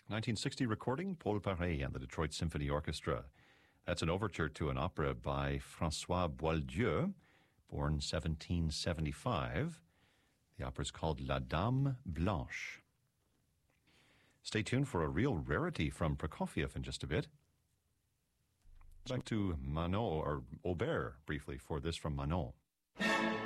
1960 recording, Paul Paré and the Detroit Symphony Orchestra. That's an overture to an opera by François Boieldieu, born 1775. The opera is called La Dame Blanche. Stay tuned for a real rarity from Prokofiev in just a bit. Back to Manon, or Aubert, briefly, for this from Manon.